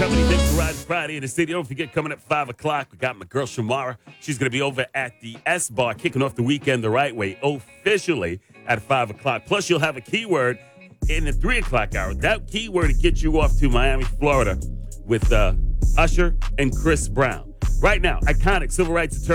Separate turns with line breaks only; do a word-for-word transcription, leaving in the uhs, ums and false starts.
Company, Dick Ride Friday in the studio. Don't forget, coming at five o'clock, we got my girl Shamara. She's going to be over at the S Bar, kicking off the weekend the right way, officially at five o'clock. Plus, you'll have a keyword in the three o'clock hour. That keyword to get you off to Miami, Florida with uh, Usher and Chris Brown. Right now, iconic civil rights attorney